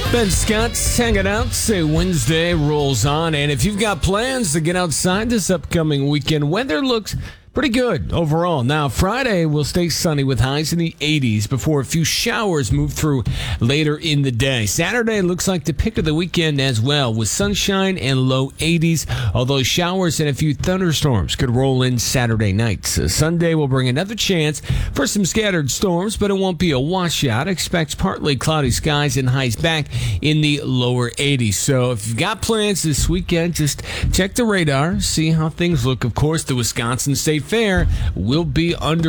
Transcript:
Ben Scott's hanging out. Say Wednesday rolls on, and if you've got plans to get outside this upcoming weekend, weather looks pretty good overall. Now, Friday will stay sunny with highs in the 80s before a few showers move through later in the day. Saturday looks like the pick of the weekend as well, with sunshine and low 80s, although showers and a few thunderstorms could roll in Saturday night. Sunday will bring another chance for some scattered storms, but it won't be a washout. Expect partly cloudy skies and highs back in the lower 80s. So if you've got plans this weekend, just check the radar, see how things look. Of course, the Wisconsin State Fair will be under